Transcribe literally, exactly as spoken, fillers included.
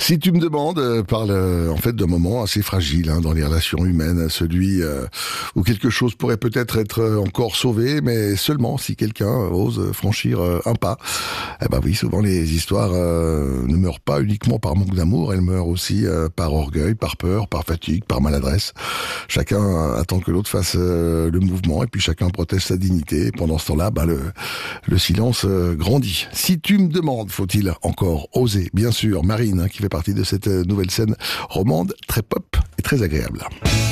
Si tu me demandes, euh, parle euh, en fait d'un moment assez fragile hein, dans les relations humaines, celui euh, où quelque chose pourrait peut-être être euh, encore sauvé, mais seulement si quelqu'un ose franchir euh, un pas. Eh ben oui, souvent les histoires euh, ne meurent pas uniquement par manque d'amour, elles meurent aussi euh, par orgueil, par peur, par fatigue, par maladresse. Chacun attend que l'autre fasse euh, le mouvement et puis chacun protège sa dignité. Et pendant ce temps-là, bah, le, le silence euh, grandit. Si tu me demandes, faut-il encore oser? Bien sûr, Marine, hein, qui fait partie de cette nouvelle scène romande, très pop et très agréable.